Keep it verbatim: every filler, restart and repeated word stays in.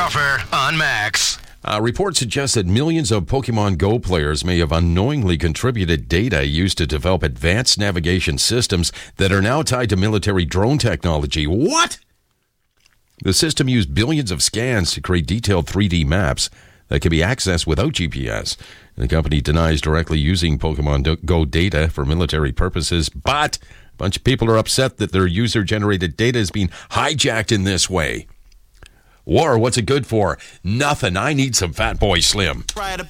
Ruffer on Max. Uh, reports suggest that millions of Pokemon Go players may have unknowingly contributed data used to develop advanced navigation systems that are now tied to military drone technology. What? The system used billions of scans to create detailed three D maps that can be accessed without G P S. The company denies directly using Pokemon Go data for military purposes, but a bunch of people are upset that their user-generated data is being hijacked in this way. War, what's it good for? Nothing. I need some Fat Boy Slim. Try to